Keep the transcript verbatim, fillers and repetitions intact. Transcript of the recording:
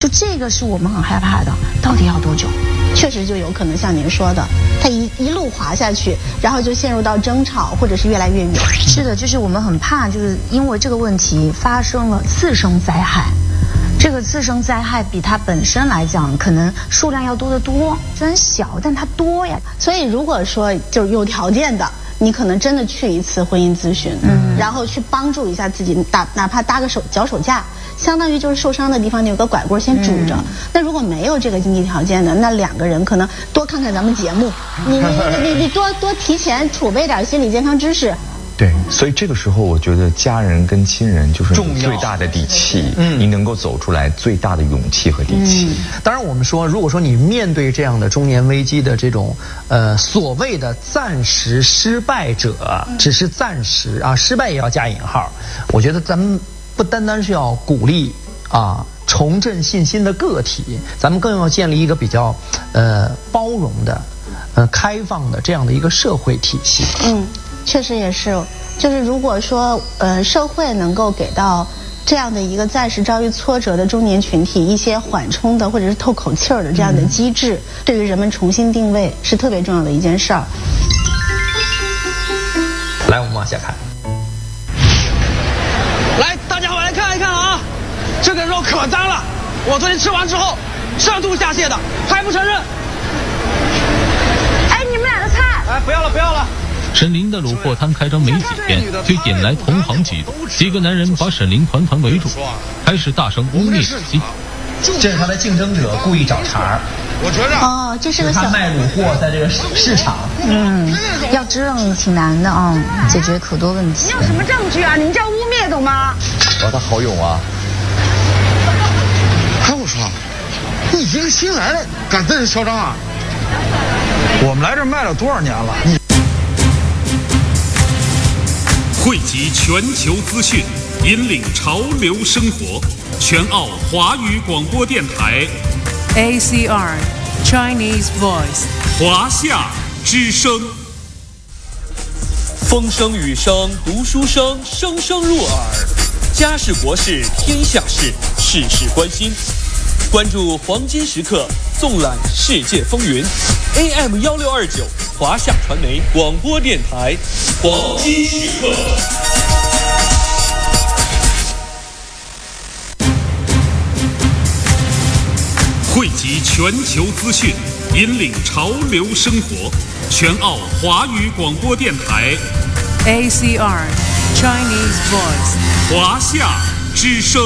就这个是我们很害怕的，到底要多久？ 确实就有可能像您说的，他一一路滑下去，然后就陷入到争吵，或者是越来越远。 是的，就是我们很怕，就是因为这个问题发生了次生灾害。这个次生灾害比它本身来讲，可能数量要多得多。虽然小，但它多呀。 所以如果说就是有条件的，你可能真的去一次婚姻咨询，嗯，然后去帮助一下自己，打哪怕搭个手脚手架。相当于就是受伤的地方，你有个拐棍先拄着。嗯、那如果没有这个经济条件的，那两个人可能多看看咱们节目，你你你你多多提前储备点心理健康知识。 对，所以这个时候我觉得家人跟亲人就是你最大的底气，嗯，你能够走出来最大的勇气和底气。 嗯、当然，我们说，如果说你面对这样的中年危机的这种呃所谓的暂时失败者，只是暂时啊，失败也要加引号。我觉得咱们。不单单是要鼓励啊重振信心的个体，咱们更要建立一个比较呃包容的、呃开放的这样的一个社会体系。 嗯，确实也是，就是如果说呃社会能够给到这样的一个暂时遭遇挫折的中年群体一些缓冲的或者是透口气儿的这样的机制，嗯、对于人们重新定位是特别重要的一件事儿。 来，我们往下看。 来，大家伙来看一看啊，这个肉可脏了，我昨天吃完之后上吐下泻的，还不承认。 哎，你们俩的菜， 哎，不要了不要了。 沈凌的卤货摊开张没几天，就引来同行嫉妒。几个男人把沈凌团团围住，开始大声污蔑自己。 这是他的竞争者故意找茬儿。 我觉着哦，这是个他卖卤货在这个市场。 嗯，要知道挺难的啊、嗯，解决可多问题。 你有什么证据啊？你们叫污蔑懂吗？ 哇，他好勇啊！ 还我说，你一个新来的敢这么嚣张啊？ 我们来这儿卖了多少年了？ 汇集全球资讯，引领潮流生活。全澳华语广播电台 A C R Chinese Voice 华夏之声。 风声雨声读书声，声声入耳。家事国事天下事，事事关心。关注黄金时刻，纵览世界风云。A M 幺六二九华夏传媒广播电台黄金时刻。 汇集全球资讯，引领潮流生活。全澳华语广播电台 A C R Chinese Voice 华夏之声。